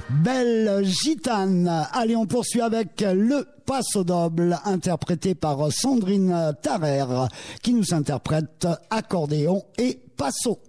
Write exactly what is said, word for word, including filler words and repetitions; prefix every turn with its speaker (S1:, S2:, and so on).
S1: Belle gitane. Allez, on poursuit avec le Paso Doble, interprété par Sandrine Tarrer, qui nous interprète accordéon et passo.